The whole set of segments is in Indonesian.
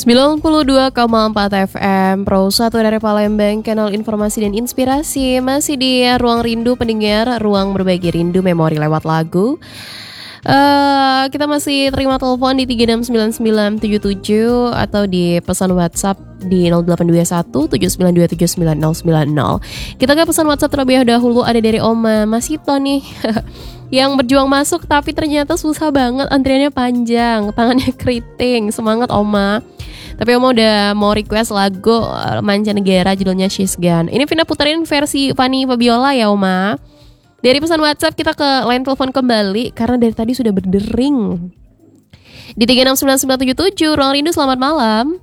92,4 FM Pro 1 dari Palembang, kanal informasi dan inspirasi. Masih di Ruang Rindu pendengar, ruang berbagi rindu memori lewat lagu. Kita masih terima telepon di 369977 atau di pesan WhatsApp di 0821 79279090. Kita ke pesan WhatsApp terlebih dahulu, ada dari Oma Masito nih. Yang berjuang masuk tapi ternyata susah banget, antriannya panjang, tangannya keriting. Semangat Oma. Tapi Oma udah mau request lagu mancanegara judulnya She's Gone. Ini Vina puterin versi Fanny Fabiola ya Oma. Dari pesan WhatsApp kita ke line telepon kembali karena dari tadi sudah berdering. Di 369977 Ruang Rindu, selamat malam.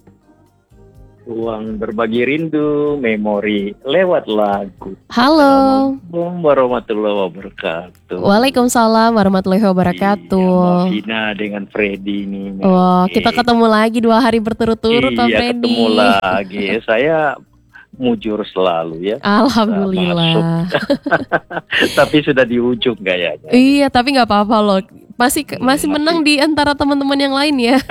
Ruang berbagi rindu, memori lewat lagu. Halo. Assalamualaikum warahmatullahi wabarakatuh. Waalaikumsalam warahmatullahi wabarakatuh. Iya, Vina dengan Freddy ini. Wah, kita ketemu lagi 2 hari berturut-turut Pak Freddy. Ketemu lagi. Saya mujur selalu ya. Alhamdulillah. Tapi sudah di ujung kayaknya. Iya, tapi nggak apa-apa loh. Masih menang di antara teman-teman yang lain ya.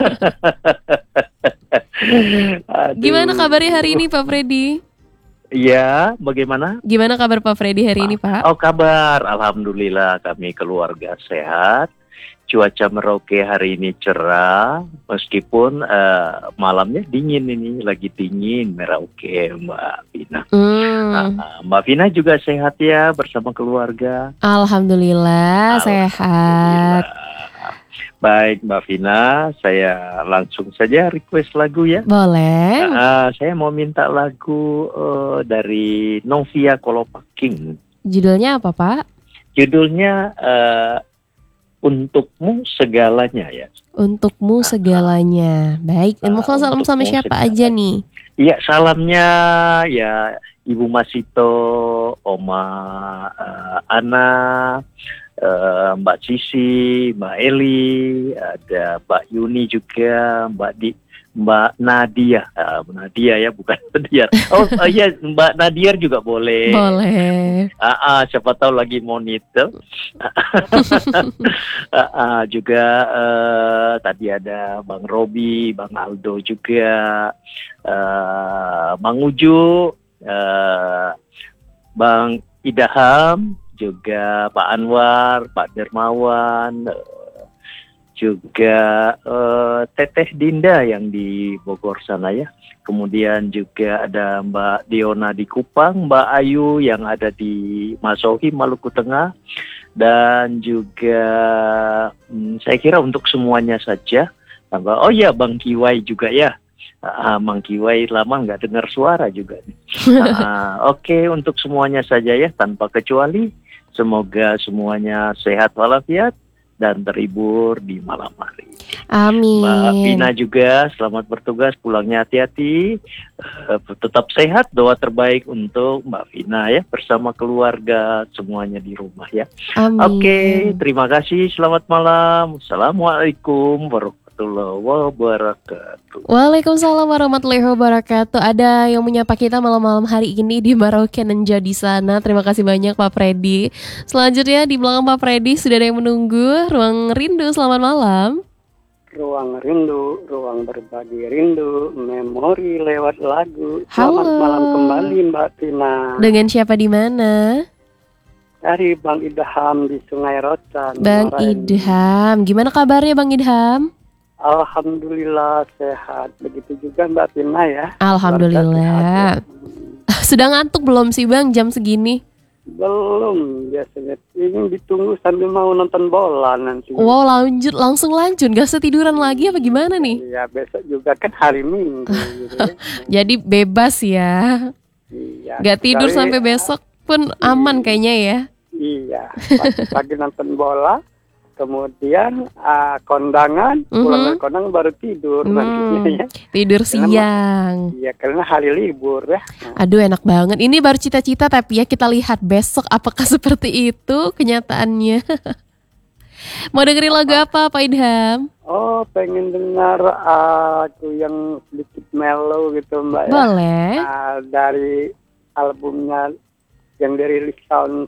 Gimana kabarnya hari ini Pak Freddy? Iya, bagaimana? Gimana kabar Pak Freddy hari ini Pak? Oh, kabar, alhamdulillah kami keluarga sehat. Cuaca Merauke hari ini cerah, meskipun malamnya dingin ini, lagi dingin Merauke, Mbak Vina. Mbak Vina juga sehat ya bersama keluarga? Alhamdulillah sehat. Baik Mbak Vina, saya langsung saja request lagu ya. Boleh. Saya mau minta lagu dari Novia Kolopaking. Judulnya apa Pak? Judulnya Untukmu Segalanya ya. Untukmu Segalanya. Baik, mau salam sama siapa aja nih? Iya, salamnya ya Ibu Masito, Oma Ana, Mbak Sisi, Mbak Eli, ada Mbak Yuni juga, Mbak Nadia, Nadia ya bukan Nadia. Oh iya, Mbak Nadia juga boleh. Boleh. Siapa tahu lagi monitor. Juga tadi ada Bang Robi, Bang Aldo juga, Bang Uju, Bang Idaham, juga Pak Anwar, Pak Dermawan, juga Teteh Dinda yang di Bogor sana ya. Kemudian juga ada Mbak Diona di Kupang, Mbak Ayu yang ada di Masohi, Maluku Tengah. Dan juga saya kira untuk semuanya saja. Oh iya, Bang Kiwai juga ya. Bang Kiwai lama nggak dengar suara juga. Oke, untuk semuanya saja ya, tanpa kecuali. Semoga semuanya sehat walafiat dan terhibur di malam hari. Amin. Mbak Vina juga selamat bertugas, pulangnya hati-hati, tetap sehat. Doa terbaik untuk Mbak Vina ya, bersama keluarga semuanya di rumah ya. Amin. Oke, terima kasih. Selamat malam. Assalamualaikum warahmatullahi wabarakatuh. Waalaikumsalam warahmatullahi wabarakatuh. Ada yang menyapa kita malam-malam hari ini di Merauke Nenja di sana. Terima kasih banyak Pak Freddy. Selanjutnya di belakang Pak Freddy sudah ada yang menunggu. Ruang Rindu, selamat malam. Ruang Rindu, ruang berbagi rindu, memori lewat lagu. Selamat malam kembali Mbak Tina. Dengan siapa di mana? Dari Bang Idham di Sungai Rotan. Bang Idham, gimana kabarnya Bang Idham? Alhamdulillah sehat. Begitu juga Mbak Tina ya. Alhamdulillah. Sudah ngantuk belum sih Bang jam segini? Belum, biasanya ini ditunggu sambil mau nonton bola nanti. Wow, langsung lanjut, gak setiduran lagi apa gimana nih? Iya, besok juga kan hari Minggu gitu ya. Jadi bebas ya. Iya. Gak tidur sampai besok pun aman kayaknya ya. Iya, pagi nonton bola, kemudian kondangan, pulang dari kondangan baru tidur nantinya ya. Tidur siang. Iya, karena hari libur ya. Aduh enak banget. Ini baru cita-cita tapi ya kita lihat besok apakah seperti itu kenyataannya. Mau dengerin lagu apa Pak Idham? Oh, pengen dengar lagu yang sedikit mellow gitu Mbak ya. Boleh. Dari albumnya yang dirilis tahun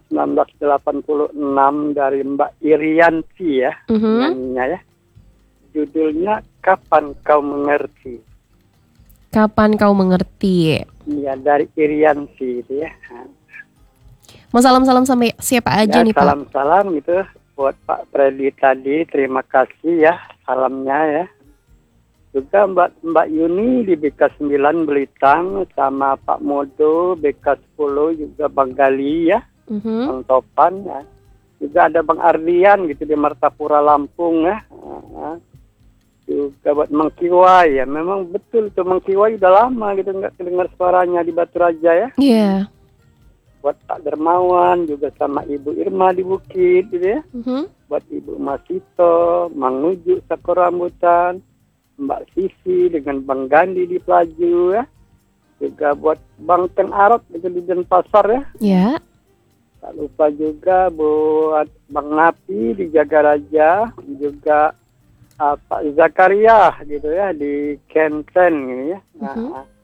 1986 dari Mbak Irianti ya, nyanyinya ya. Judulnya kapan kau mengerti. Kapan kau mengerti? Iya, dari Iriansi itu ya. Mau salam-salam sampai siapa aja Ya, nih Pak? salam-salam gitu buat Pak Freddy tadi, terima kasih ya salamnya ya. Juga Mbak Yuni di BK9 Belitang sama Pak Modo BK10 juga Bang Gali ya, Bang Topan ya. Juga ada Bang Ardian gitu di Martapura Lampung ya. Juga buat Mang Kiwai ya, memang betul tuh Mang Kiwai udah lama gitu nggak kedengar suaranya di Batu Raja ya. Iya. Buat Pak Dermawan juga sama Ibu Irma di Bukit gitu ya. Buat Ibu Masito, Mang Nuju Sakura Rambutan, Mbak Sisi dengan Bang Gandhi di Pelaju ya. Juga buat Bang Teng Arot itu di Denpasar ya. Ya. Tak lupa juga buat Bang Napi di Jagaraja, juga Pak Zakaria gitu ya di Kenten gitu ya. Nah,